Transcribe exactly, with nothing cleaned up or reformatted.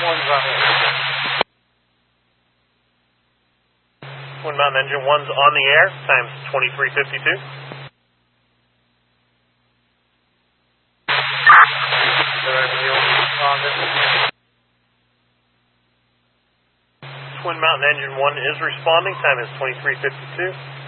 one's on the air. Twin Mountain Engine one's on the air. Time's twenty-three fifty-two. Twin Mountain Engine one is responding. Time is twenty-three fifty-two.